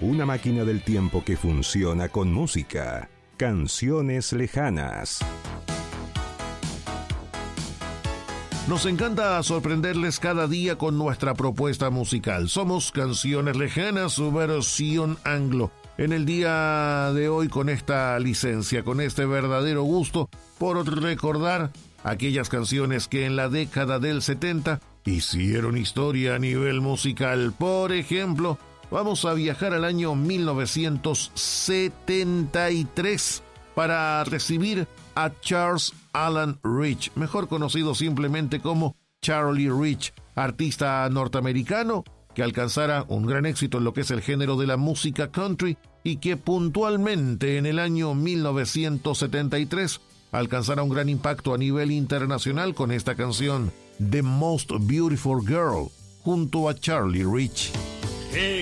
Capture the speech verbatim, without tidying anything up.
Una máquina del tiempo que funciona con música. Canciones lejanas. Nos encanta sorprenderles cada día con nuestra propuesta musical. Somos Canciones Lejanas, su versión anglo. En el día de hoy con esta licencia, con este verdadero gusto por recordar aquellas canciones que en la década del setenta hicieron historia a nivel musical. Por ejemplo, vamos a viajar al año mil novecientos setenta y tres para recibir a Charles Alan Rich, mejor conocido simplemente como Charlie Rich, artista norteamericano que alcanzara un gran éxito en lo que es el género de la música country y que puntualmente en el año mil novecientos setenta y tres alcanzará un gran impacto a nivel internacional con esta canción The Most Beautiful Girl junto a Charlie Rich. Hey.